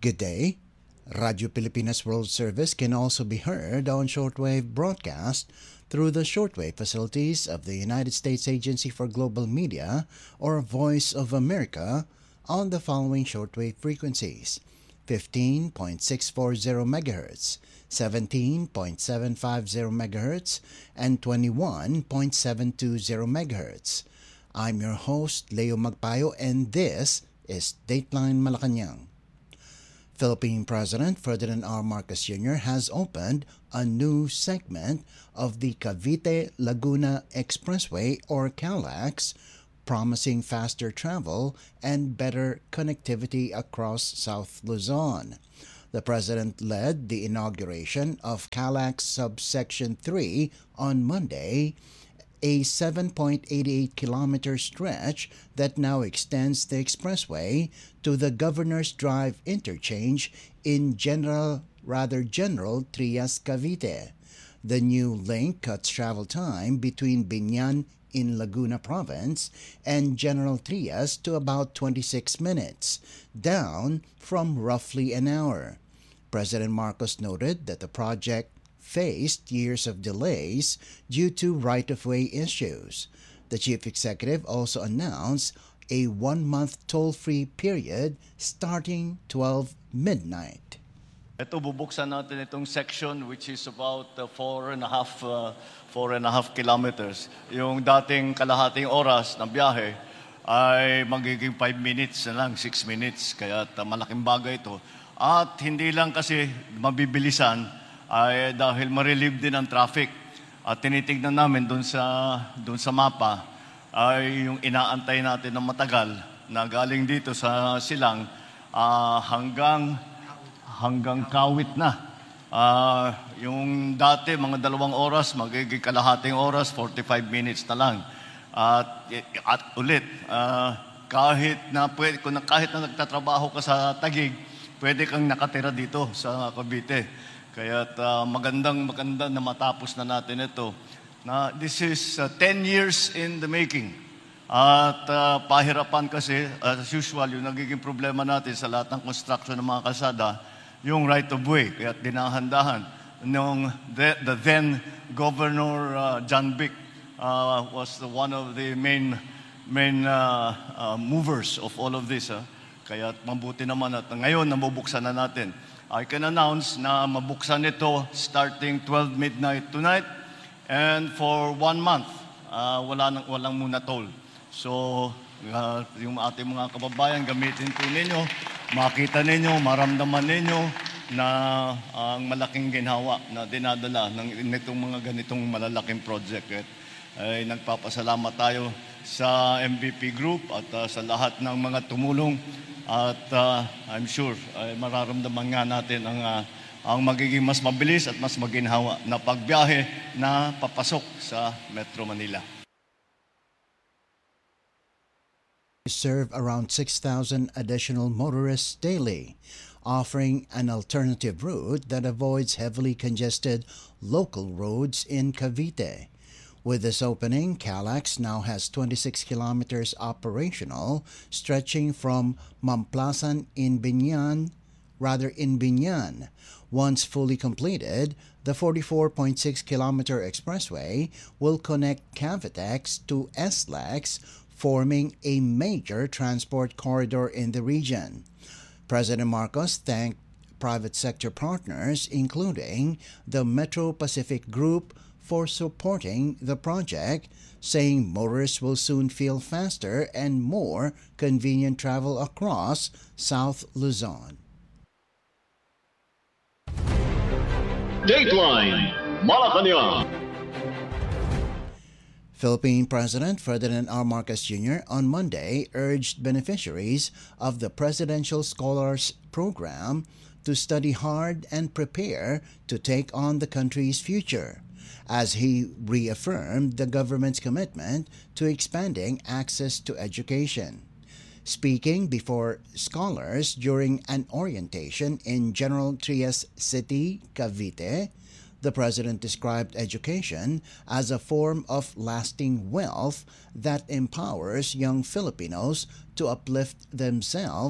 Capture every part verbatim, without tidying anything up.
Good day. Radio Pilipinas World Service can also be heard on shortwave broadcast through the shortwave facilities of the United States Agency for Global Media or Voice of America on the following shortwave frequencies: fifteen point six four zero megahertz, seventeen point seven five zero megahertz, and twenty-one point seven two zero megahertz. I'm your host, Leo Magpayo, and this is Dateline Malacanang. Philippine President Ferdinand R. Marcos Junior has opened a new segment of the Cavite-Laguna Expressway or CALAX, promising faster travel and better connectivity across South Luzon. The President led the inauguration of CALAX Subsection three on Monday, a seven point eight eight kilometer stretch that now extends the expressway to the Governor's Drive interchange in General, rather General Trias, Cavite. The new link cuts travel time between Biñan in Laguna Province and General Trias to about twenty-six minutes, down from roughly an hour. President Marcos noted that the project faced years of delays due to right-of-way issues. The chief executive also announced a one-month toll-free period starting twelve midnight. Ito, bubuksan natin itong section which is about uh, four and a half, uh, four and a half kilometers. Yung dating kalahating oras ng biyahe ay magiging five minutes na lang, six minutes. Kaya uh, malaking bagay ito. At hindi lang kasi mabibilisan, ay dahil ma-relieve din ang traffic. At tinitignan namin doon sa, doon sa mapa ay yung inaantay natin ng matagal na galing dito sa Silang uh, hanggang, hanggang Kawit na. Uh, yung dati, mga dalawang oras, magiging kalahating oras, forty-five minutes na lang. At, at ulit, uh, kahit na, pwede, kung kahit na nagtatrabaho ka sa Taguig, pwede kang nakatira dito sa Cavite. Kaya uh, magandang maganda na matapos na natin ito. Na this is uh, ten years in the making. At uh, pahirapan kasi, as usual, yung nagiging problema natin sa lahat ng construction ng mga kalsada, yung right of way. Kaya dinahandahan. Nung the, the then Governor uh, John Vic uh, was the, one of the main main uh, uh, movers of all of this. Uh. Kaya mabuti naman at ngayon nabubuksan na natin. I can announce na mabuksan ito starting twelve midnight tonight and for one month, uh, wala nang, walang muna toll. So, uh, yung ating mga kababayan, gamitin po ninyo, makita ninyo, maramdaman ninyo na ang uh, malaking ginhawa na dinadala ng nitong mga ganitong malalaking project. At ay nagpapasalamat tayo sa M V P Group at uh, sa lahat ng mga tumulong. At uh, I'm sure uh, mararamdaman nga natin ang, uh, ang magiging mas mabilis at mas maginhawa na pagbiyahe na papasok sa Metro Manila. Serve around six thousand additional motorists daily, offering an alternative route that avoids heavily congested local roads in Cavite. With this opening, CALAX now has twenty-six kilometers operational, stretching from Mamplasan in Biñan, rather in Biñan. Once fully completed, the forty-four point six kilometer expressway will connect Cavitex to S L E X, forming a major transport corridor in the region. President Marcos thanked private sector partners, including the Metro Pacific Group, for supporting the project, saying motorists will soon feel faster and more convenient travel across South Luzon. Dateline Malacanang. Philippine President Ferdinand R. Marcos Junior on Monday urged beneficiaries of the Presidential Scholars Program to study hard and prepare to take on the country's future, as he reaffirmed the government's commitment to expanding access to education. Speaking before scholars during an orientation in General Trias City, Cavite, the president described education as a form of lasting wealth that empowers young Filipinos to uplift themselves,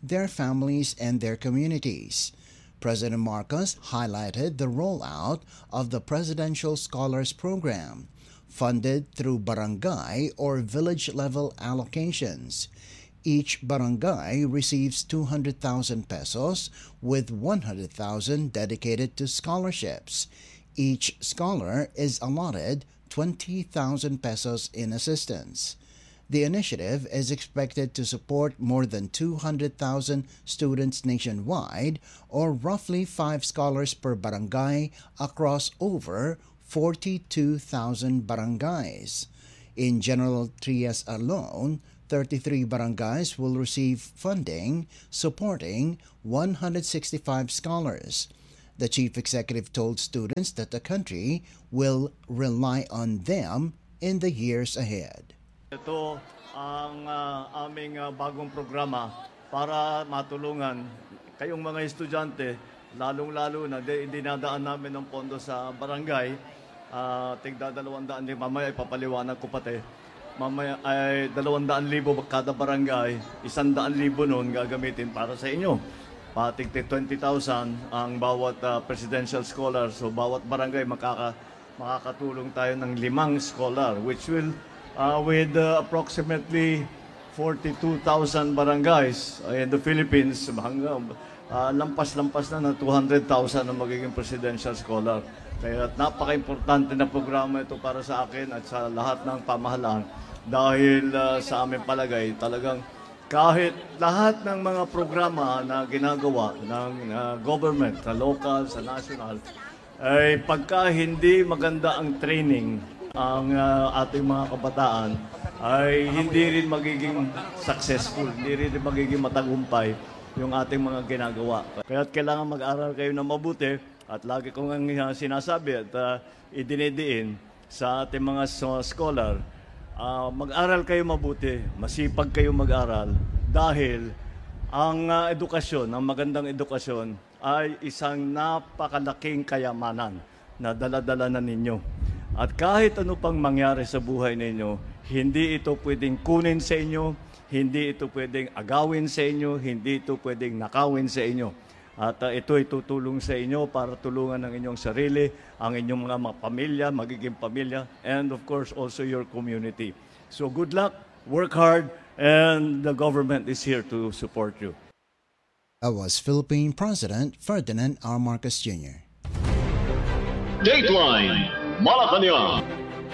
their families, and their communities. President Marcos highlighted the rollout of the Presidential Scholars Program, funded through barangay or village-level allocations. Each barangay receives two hundred thousand pesos, with one hundred thousand dedicated to scholarships. Each scholar is allotted twenty thousand pesos in assistance. The initiative is expected to support more than two hundred thousand students nationwide, or roughly five scholars per barangay across over forty-two thousand barangays. In General Trias alone, thirty-three barangays will receive funding supporting one hundred sixty-five scholars. The chief executive told students that the country will rely on them in the years ahead. Ito ang uh, aming uh, bagong programa para matulungan kayong mga estudyante, lalong-lalo na di, dinadaan namin ng pondo sa barangay. Uh, tigda dalawang daan din, mamaya ipapaliwanag ko pati. Mamaya ay dalawang daan libo kada barangay, isang daan libo noon gagamitin para sa inyo. Patigti twenty thousand ang bawat uh, presidential scholar. So bawat barangay makaka, makakatulong tayo ng limang scholar, which will uh, with uh, approximately forty-two thousand barangays in the Philippines, hanggang uh, lampas-lampas na na two hundred thousand ang magiging presidential scholar. Kaya napaka-importante na programa ito para sa akin at sa lahat ng pamahalaan dahil uh, sa aming palagay talagang kahit lahat ng mga programa na ginagawa ng uh, government, sa local, sa national, ay pagka hindi maganda ang training ang uh, ating mga kabataan, ay hindi rin magiging successful, hindi rin magiging matagumpay yung ating mga ginagawa. Kaya kailangan mag-aral kayo na mabuti at lagi kong uh, sinasabi at uh, idinidiin sa ating mga scholar, uh, mag-aral kayo mabuti, masipag kayo mag-aral dahil ang uh, edukasyon, ang magandang edukasyon ay isang napakalaking kayamanan na dala-dala na ninyo. At kahit ano pang mangyari sa buhay ninyo, hindi ito pwedeng kunin sa inyo, hindi ito pwedeng agawin sa inyo, hindi ito pwedeng nakawin sa inyo. At uh, ito ay tutulong sa inyo para tulungan ang inyong sarili, ang inyong mga, mga pamilya, magiging pamilya, and of course also your community. So good luck, work hard, and the government is here to support you. That was Philippine President Ferdinand R. Marcos Junior Dateline Malacanang.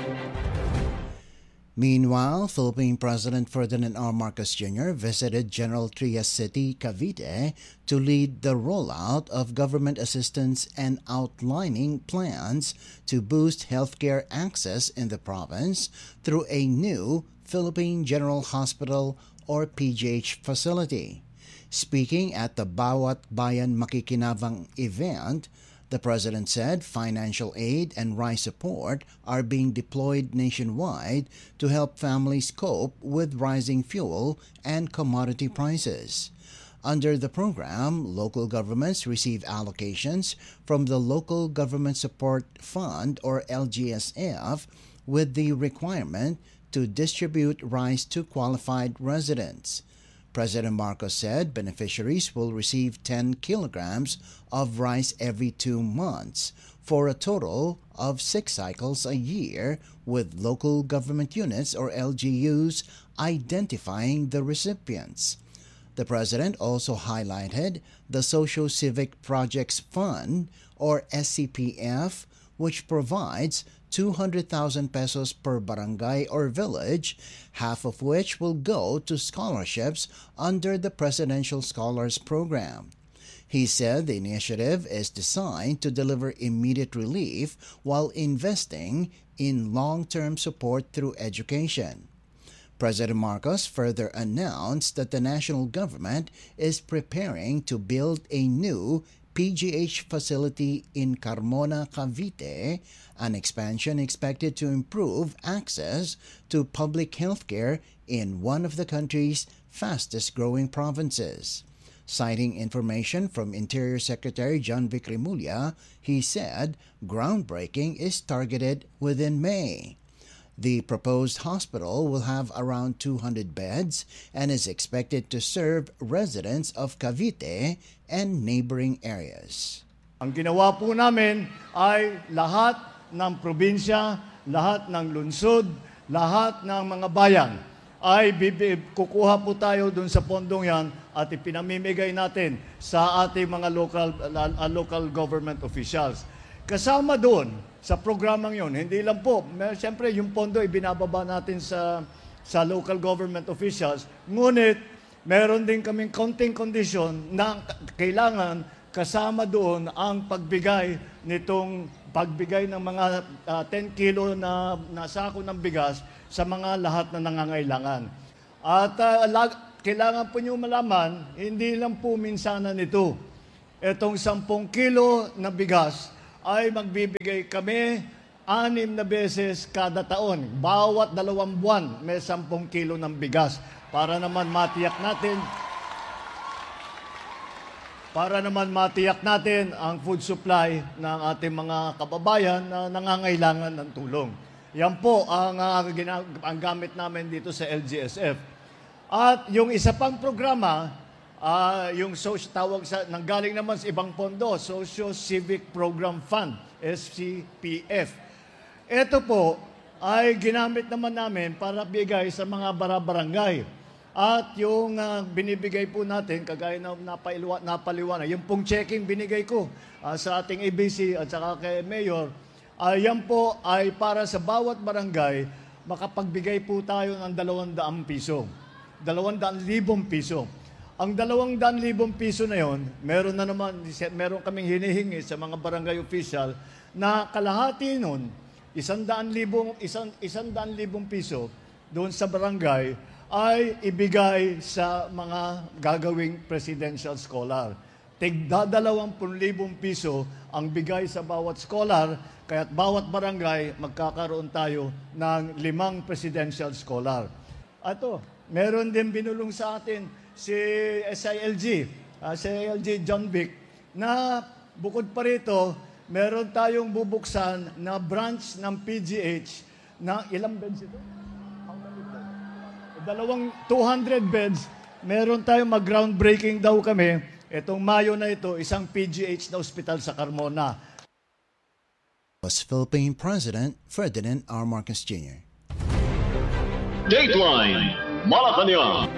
Meanwhile, Philippine President Ferdinand R. Marcos Junior visited General Trias City, Cavite, to lead the rollout of government assistance and outlining plans to boost healthcare access in the province through a new Philippine General Hospital or P G H facility. Speaking at the Bawat Bayan Makikinabang event, the President said financial aid and rice support are being deployed nationwide to help families cope with rising fuel and commodity prices. Under the program, local governments receive allocations from the Local Government Support Fund or L G S F with the requirement to distribute rice to qualified residents. President Marcos said beneficiaries will receive ten kilograms of rice every two months for a total of six cycles a year, with local government units or L G Us identifying the recipients. The President also highlighted the Socio-Civic Projects Fund or S C P F, which provides two hundred thousand pesos per barangay or village, half of which will go to scholarships under the Presidential Scholars Program. He said the initiative is designed to deliver immediate relief while investing in long-term support through education. President Marcos further announced that the national government is preparing to build a new P G H facility in Carmona, Cavite, an expansion expected to improve access to public health care in one of the country's fastest-growing provinces. Citing information from Interior Secretary John Vic Remulla, he said groundbreaking is targeted within May. The proposed hospital will have around two hundred beds and is expected to serve residents of Cavite and neighboring areas. Ang ginawa po namin ay lahat ng probinsya, lahat ng lungsod, lahat ng mga bayan ay bibib, kukuha po tayo dun sa pondong yan at ipinamimigay natin sa ating mga local, uh, local government officials. Kasama doon sa programang yon, hindi lang po, may, siyempre yung pondo ibinababa natin sa, sa local government officials, ngunit meron din kaming counting condition na kailangan kasama doon ang pagbigay nitong pagbigay ng mga uh, ten kilo na, na sako ng bigas sa mga lahat na nangangailangan. At uh, lag, kailangan po nyo malaman, hindi lang po minsanan nito. Itong sampung kilo na bigas ay magbibigay kami anim na beses kada taon. Bawat dalawang buwan may sampung kilo ng bigas para naman matiyak natin para naman matiyak natin ang food supply ng ating mga kababayan na nangangailangan ng tulong. Yan po ang, uh, ang gamit namin dito sa L G S F. At yung isa pang programa, uh, yung social, tawag sa, nanggaling naman sa ibang pondo, Socio Civic Program Fund, S C P F. Ito po ay ginamit naman namin para bigay sa mga barabarangay. At yung uh, binibigay po natin, kagaya na napaliwa, napaliwanag, yung pong checking binigay ko uh, sa ating A B C at saka kay Mayor, uh, yan po ay para sa bawat barangay, makapagbigay po tayo ng dalawang daang piso. Dalawang daan libong piso. Ang dalawang daan libong piso na yon, meron na naman, meron kaming hinihingi sa mga barangay official na kalahati nun, isang daan libong, isang, isang daan libong piso doon sa barangay, ay ibigay sa mga gagawing presidential scholar. Tigda dalawampung libong piso ang bigay sa bawat scholar, kaya't bawat barangay magkakaroon tayo ng limang presidential scholar. Ato, meron din binulong sa atin si S I L G, uh, si S I L G John Vic, na bukod pa rito, meron tayong bubuksan na branch ng P G H na ilang beds ito? Dalawang two hundred beds, meron tayong mag-groundbreaking daw kami. Itong Mayo na ito, isang P G H na ospital sa Carmona. Was Philippine President Ferdinand R. Marcos Junior Dateline Malacanang.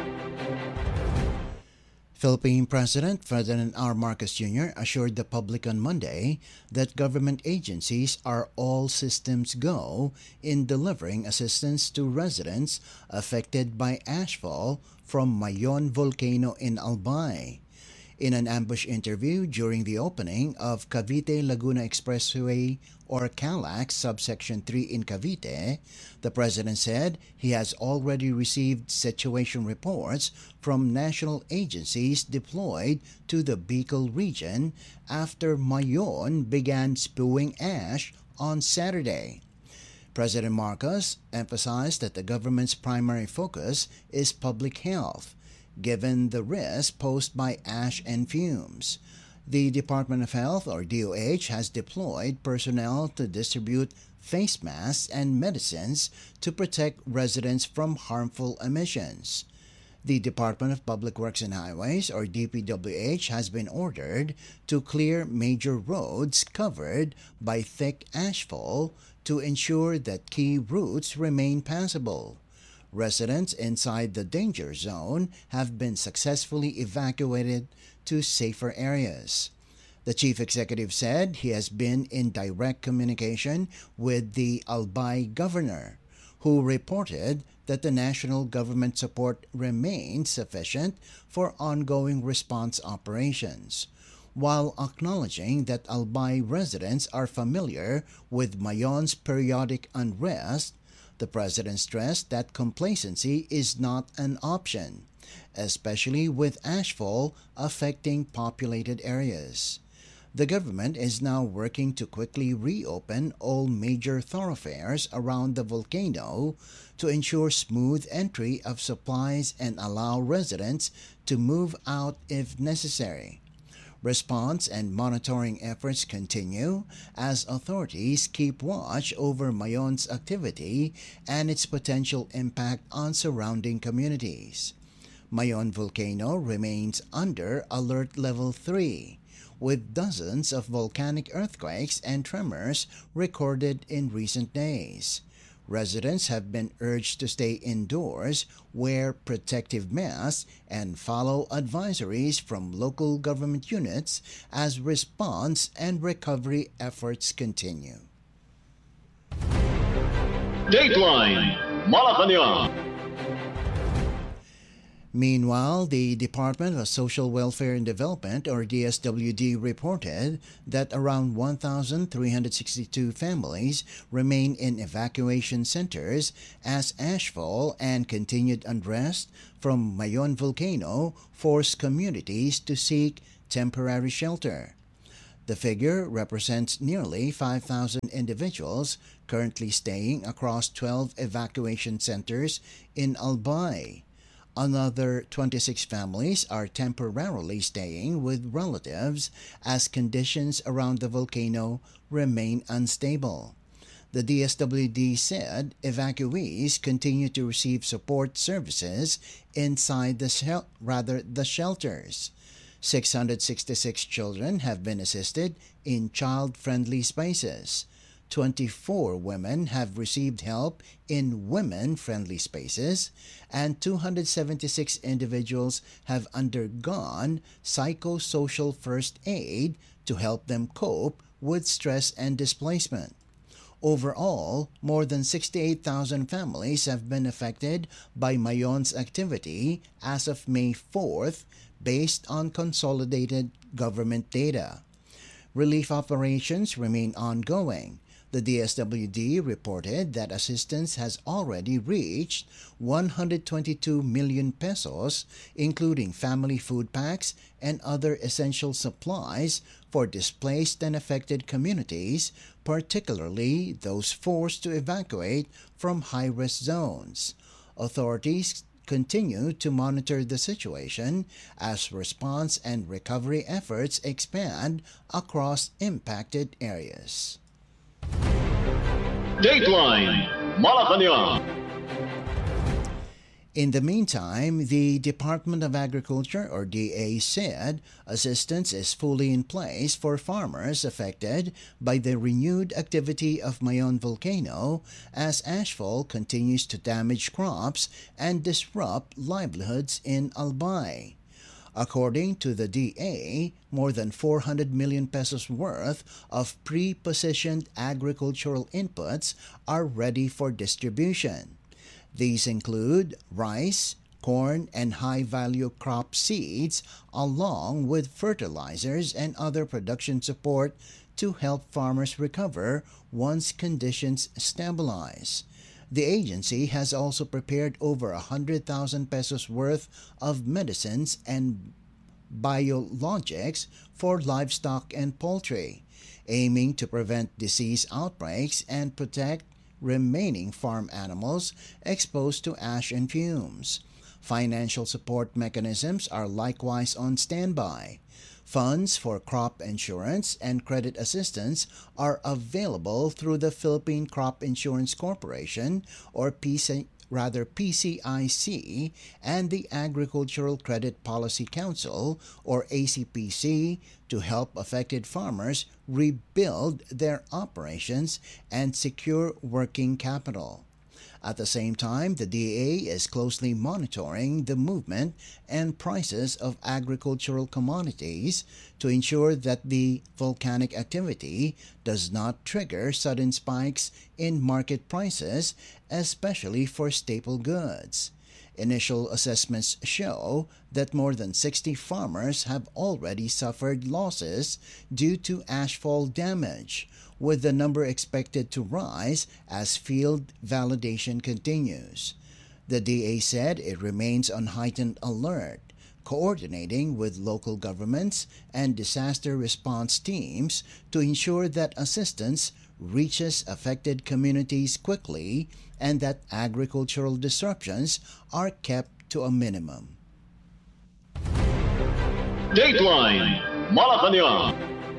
Philippine President Ferdinand R. Marcos Junior assured the public on Monday that government agencies are all systems go in delivering assistance to residents affected by ashfall from Mayon volcano in Albay. In an ambush interview during the opening of Cavite-Laguna Expressway or CALAX subsection three in Cavite, the president said he has already received situation reports from national agencies deployed to the Bicol region after Mayon began spewing ash on Saturday. President Marcos emphasized that the government's primary focus is public health, given the risk posed by ash and fumes. The Department of Health, or D O H, has deployed personnel to distribute face masks and medicines to protect residents from harmful emissions. The Department of Public Works and Highways, or D P W H, has been ordered to clear major roads covered by thick ashfall to ensure that key routes remain passable. Residents inside the danger zone have been successfully evacuated to safer areas. The chief executive said he has been in direct communication with the Albay governor, who reported that the national government support remains sufficient for ongoing response operations, while acknowledging that Albay residents are familiar with Mayon's periodic unrest. The president stressed that complacency is not an option, especially with ashfall affecting populated areas. The government is now working to quickly reopen all major thoroughfares around the volcano to ensure smooth entry of supplies and allow residents to move out if necessary. Response and monitoring efforts continue as authorities keep watch over Mayon's activity and its potential impact on surrounding communities. Mayon volcano remains under Alert Level three, with dozens of volcanic earthquakes and tremors recorded in recent days. Residents have been urged to stay indoors, wear protective masks, and follow advisories from local government units as response and recovery efforts continue. Dateline Malacanang. Meanwhile, the Department of Social Welfare and Development, or D S W D, reported that around one thousand three hundred sixty-two families remain in evacuation centers as ashfall and continued unrest from Mayon volcano forced communities to seek temporary shelter. The figure represents nearly five thousand individuals currently staying across twelve evacuation centers in Albay. Another twenty-six families are temporarily staying with relatives as conditions around the volcano remain unstable. The D S W D said evacuees continue to receive support services inside the shel- rather the shelters. six hundred sixty-six children have been assisted in child-friendly spaces. twenty-four women have received help in women-friendly spaces, and two hundred seventy-six individuals have undergone psychosocial first aid to help them cope with stress and displacement. Overall, more than sixty-eight thousand families have been affected by Mayon's activity as of May fourth, based on consolidated government data. Relief operations remain ongoing. The D S W D reported that assistance has already reached one hundred twenty-two million pesos, including family food packs and other essential supplies for displaced and affected communities, particularly those forced to evacuate from high-risk zones. Authorities continue to monitor the situation as response and recovery efforts expand across impacted areas. Dateline Malacanang. In the meantime, the Department of Agriculture, or D A, said assistance is fully in place for farmers affected by the renewed activity of Mayon volcano as ashfall continues to damage crops and disrupt livelihoods in Albay. According to the D A, more than four hundred million pesos worth of pre-positioned agricultural inputs are ready for distribution. These include rice, corn, and high-value crop seeds, along with fertilizers and other production support to help farmers recover once conditions stabilize. The agency has also prepared over one hundred thousand pesos worth of medicines and biologics for livestock and poultry, aiming to prevent disease outbreaks and protect remaining farm animals exposed to ash and fumes. Financial support mechanisms are likewise on standby. Funds for crop insurance and credit assistance are available through the Philippine Crop Insurance Corporation, or P C, rather P C I C, and the Agricultural Credit Policy Council, or A C P C, to help affected farmers rebuild their operations and secure working capital. At the same time, the D A is closely monitoring the movement and prices of agricultural commodities to ensure that the volcanic activity does not trigger sudden spikes in market prices, especially for staple goods. Initial assessments show that more than sixty farmers have already suffered losses due to ashfall damage, with the number expected to rise as field validation continues. The D A said it remains on heightened alert, coordinating with local governments and disaster response teams to ensure that assistance reaches affected communities quickly and that agricultural disruptions are kept to a minimum. Dateline Malacanang.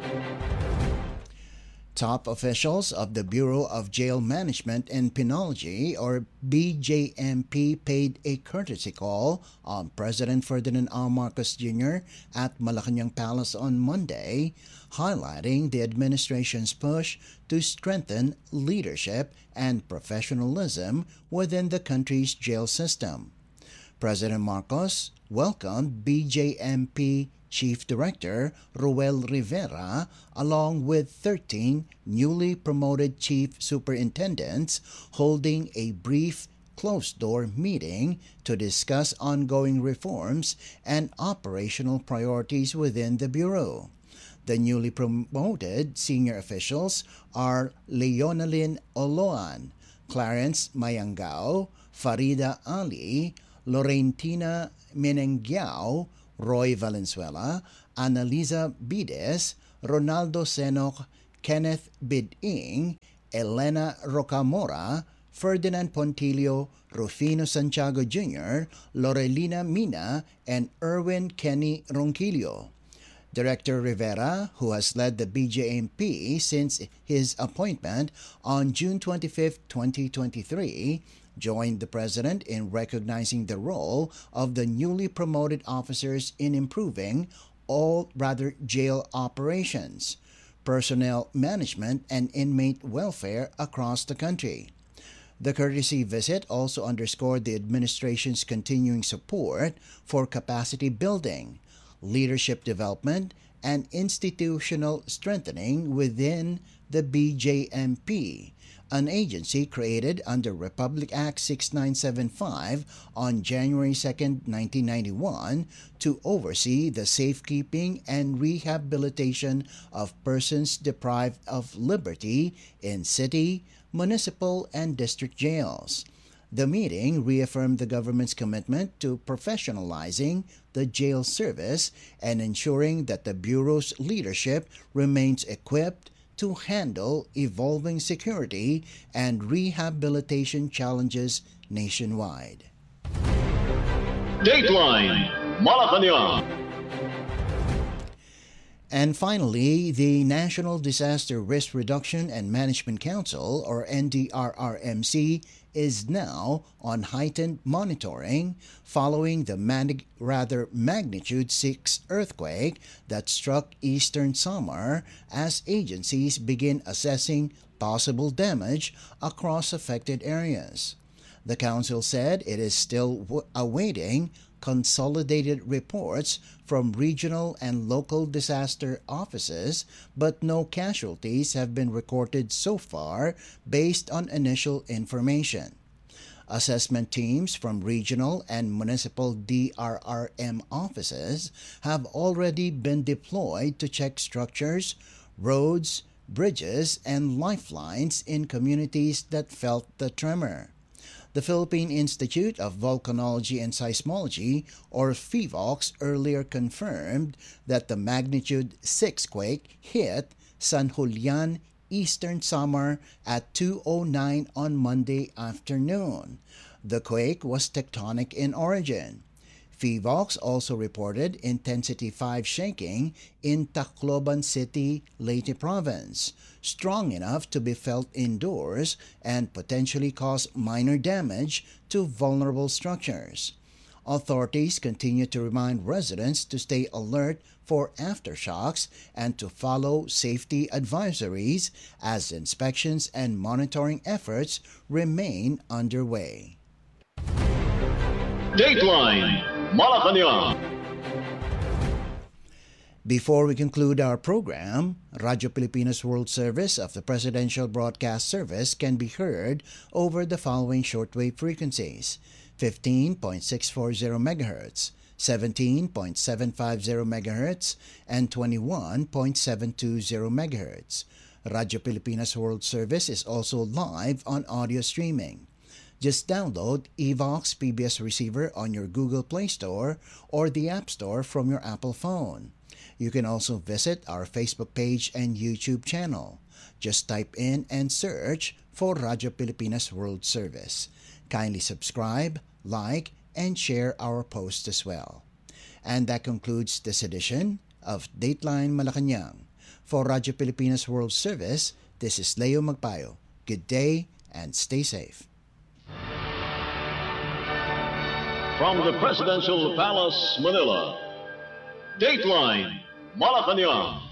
Top officials of the Bureau of Jail Management and Penology, or B J M P, paid a courtesy call on President Ferdinand R. Marcos Junior at Malacanang Palace on Monday, highlighting the administration's push to strengthen leadership and professionalism within the country's jail system. President Marcos welcomed B J M P Chief Director Roel Rivera along with thirteen newly promoted chief superintendents holding a brief closed-door meeting to discuss ongoing reforms and operational priorities within the Bureau. The newly promoted senior officials are Leonelyn Oloan, Clarence Mayangao, Farida Ali, Laurentina Menengiao, Roy Valenzuela, Annalisa Bides, Ronaldo Senok, Kenneth Biding, Elena Rocamora, Ferdinand Pontilio, Rufino Santiago Junior, Lorelina Mina, and Erwin Kenny Ronquillo. Director Rivera, who has led the B J M P since his appointment on June twenty-fifth, twenty twenty-three, joined the President in recognizing the role of the newly promoted officers in improving all rather jail operations, personnel management, and inmate welfare across the country. The courtesy visit also underscored the administration's continuing support for capacity building, leadership development, and institutional strengthening within the B J M P, an agency created under Republic Act sixty-nine seventy-five on January second, nineteen ninety-one, to oversee the safekeeping and rehabilitation of persons deprived of liberty in city, municipal, and district jails. The meeting reaffirmed the government's commitment to professionalizing the jail service and ensuring that the Bureau's leadership remains equipped to handle evolving security and rehabilitation challenges nationwide. Dateline Malacanang. And finally, the National Disaster Risk Reduction and Management Council, or N D R R M C, is now on heightened monitoring following the mag- rather magnitude six earthquake that struck eastern Samar as agencies begin assessing possible damage across affected areas. The council said it is still w- awaiting consolidated reports from regional and local disaster offices, but no casualties have been recorded so far based on initial information. Assessment teams from regional and municipal D R R M offices have already been deployed to check structures, roads, bridges, and lifelines in communities that felt the tremor. The Philippine Institute of Volcanology and Seismology, or PHIVOLCS, earlier confirmed that the magnitude six quake hit San Julian, eastern Samar at two oh nine on Monday afternoon. The quake was tectonic in origin. PHIVOLCS also reported intensity five shaking in Tacloban City, Leyte Province, strong enough to be felt indoors and potentially cause minor damage to vulnerable structures. Authorities continue to remind residents to stay alert for aftershocks and to follow safety advisories as inspections and monitoring efforts remain underway. Dateline Malacanang. Before we conclude our program, Radyo Pilipinas World Service of the Presidential Broadcast Service can be heard over the following shortwave frequencies: fifteen point six four zero megahertz, seventeen point seven five zero megahertz, and twenty-one point seven two zero megahertz. Radyo Pilipinas World Service is also live on audio streaming. Just download eVox P B S Receiver on your Google Play Store or the App Store from your Apple phone. You can also visit our Facebook page and YouTube channel. Just type in and search for Radyo Pilipinas World Service. Kindly subscribe, like, and share our posts as well. And that concludes this edition of Dateline Malacanang. For Radyo Pilipinas World Service, this is Leo Magpayo. Good day and stay safe. From the Presidential Palace, Manila, Dateline Malacanang.